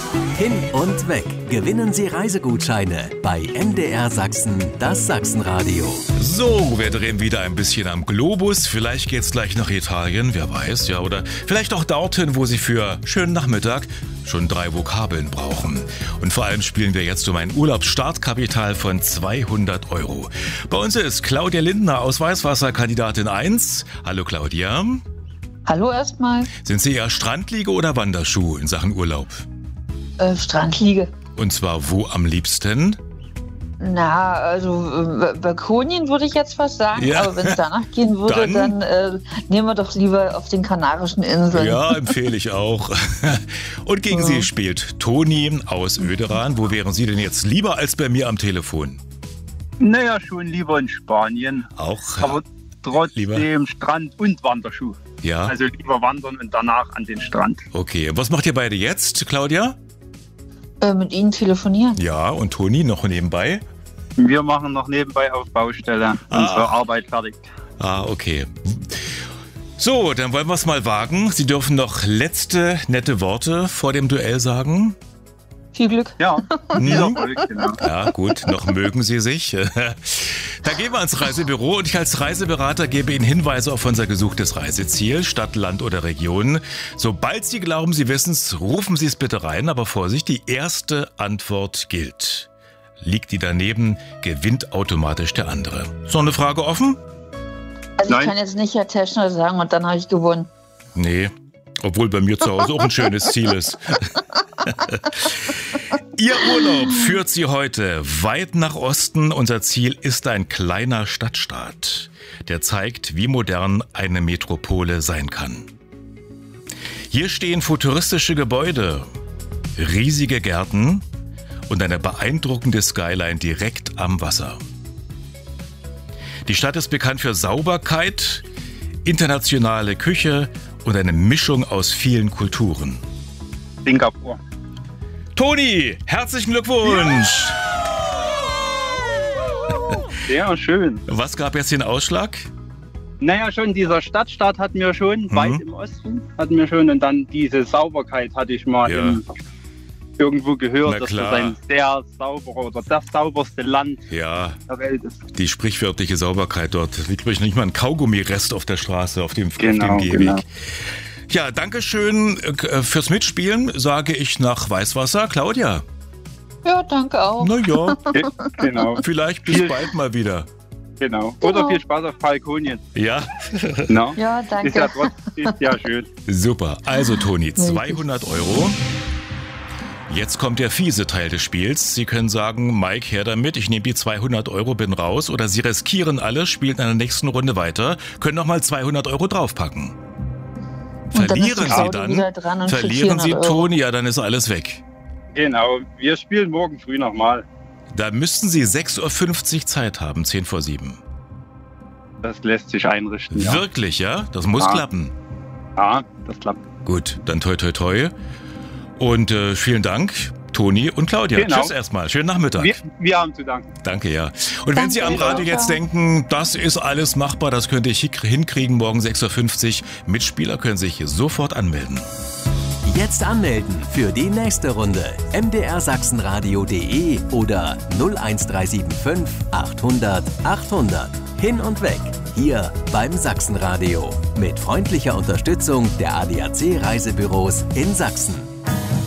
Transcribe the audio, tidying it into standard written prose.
Hin und weg. Gewinnen Sie Reisegutscheine bei MDR Sachsen, das Sachsenradio. So, wir drehen wieder ein bisschen am Globus. Vielleicht geht's gleich nach Italien, wer weiß, ja. Oder vielleicht auch dorthin, wo Sie für schönen Nachmittag schon 3 Vokabeln brauchen. Und vor allem spielen wir jetzt um ein Urlaubsstartkapital von 200 Euro. Bei uns ist Claudia Lindner aus Weißwasser, Kandidatin 1. Hallo Claudia. Hallo erstmal. Sind Sie eher Strandliege oder Wanderschuh in Sachen Urlaub? Strandliege. Und zwar wo am liebsten? Na, also Balkonien würde ich jetzt fast sagen, Ja. aber wenn es danach gehen würde, dann nehmen wir doch lieber auf den Kanarischen Inseln. Ja, empfehle ich auch. Und gegen Sie spielt Toni aus Oederan. Wo wären Sie denn jetzt lieber als bei mir am Telefon? Naja, schon lieber in Spanien. Auch. Aber trotzdem lieber. Strand und Wanderschuh. Ja, Also lieber wandern und danach an den Strand. okay. Was macht ihr beide jetzt, Claudia? Mit Ihnen telefonieren. Ja, und Toni noch nebenbei? Wir machen noch nebenbei auf Baustelle unsere Arbeit fertig. Ah, okay. So, dann wollen wir es mal wagen. Sie dürfen noch letzte nette Worte vor dem Duell sagen. Viel Glück. Ja, viel Erfolg, genau. Ja, gut, noch mögen Sie sich. Da gehen wir ans Reisebüro und ich als Reiseberater gebe Ihnen Hinweise auf unser gesuchtes Reiseziel, Stadt, Land oder Region. Sobald Sie glauben, Sie wissen es, rufen Sie es bitte rein, aber Vorsicht, die erste Antwort gilt. Liegt die daneben, gewinnt automatisch der andere. So eine Frage offen? Also Nein. ich kann jetzt nicht Herr Teschner sagen und dann habe ich gewonnen. Nee, obwohl bei mir zu Hause auch ein schönes Ziel ist. Ihr Urlaub führt Sie heute weit nach Osten. Unser Ziel ist ein kleiner Stadtstaat, der zeigt, wie modern eine Metropole sein kann. Hier stehen futuristische Gebäude, riesige Gärten und eine beeindruckende Skyline direkt am Wasser. Die Stadt ist bekannt für Sauberkeit, internationale Küche und eine Mischung aus vielen Kulturen. Singapur. Toni, herzlichen Glückwunsch! Sehr schön. Was gab jetzt den Ausschlag? Naja, schon dieser Stadtstaat hatten wir schon, weit im Osten hatten wir schon. Und dann diese Sauberkeit hatte ich mal Ja. Irgendwo gehört, Na dass klar. das ein sehr sauberer oder das sauberste Land Ja, der Welt ist. die sprichwörtliche Sauberkeit dort. Liegt wirklich nicht mal ein Kaugummirest auf der Straße, auf dem Genau, Gehweg. genau. Ja, danke schön fürs Mitspielen, sage ich nach Weißwasser. Claudia, Ja, danke auch. na ja, Genau, vielleicht bis Viel- bald mal wieder. genau. Oder viel Spaß auf Balkonien. Ja, No? Ja, Ist ja danke. trotzdem ja schön. super. Also Toni, 200 Euro. Jetzt kommt der fiese Teil des Spiels. Sie können sagen, Mike, her damit, ich nehme die 200 Euro, bin raus. Oder Sie riskieren alles, spielen in der nächsten Runde weiter, können nochmal 200 Euro draufpacken. Und dann ist die Verlieren Sie Claudia dann, wieder dran und kriegt verlieren Sie 400 Euro. Toni, ja, dann ist alles weg. Genau, wir spielen morgen früh nochmal. Da müssten Sie 6.50 Uhr Zeit haben, 10 vor 7. Das lässt sich einrichten. Ja, Wirklich, ja? Das muss Ja. klappen. ja das klappt. Gut, dann toi toi toi. Und vielen Dank, Toni und Claudia. Genau. Tschüss erstmal, schönen Nachmittag. Wir haben zu danken. Danke, ja. Und wenn Sie am Danke, Radio ciao. jetzt denken, das ist alles machbar, das könnte ich hinkriegen, morgen 6.50 Uhr, Mitspieler können sich sofort anmelden. Jetzt anmelden für die nächste Runde. mdrsachsenradio.de oder 01375 800 800. Hin und weg. Hier beim Sachsenradio. Mit freundlicher Unterstützung der ADAC Reisebüros in Sachsen.